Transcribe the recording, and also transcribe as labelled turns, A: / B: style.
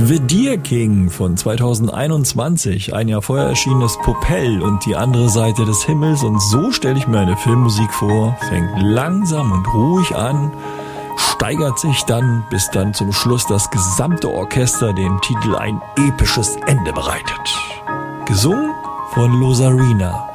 A: The Deer King von 2021, ein Jahr vorher erschienenes Popell und die andere Seite des Himmels, und so stelle ich mir eine Filmmusik vor, fängt langsam und ruhig an, steigert sich dann, bis dann zum Schluss das gesamte Orchester dem Titel ein episches Ende bereitet. Gesungen von Losarina.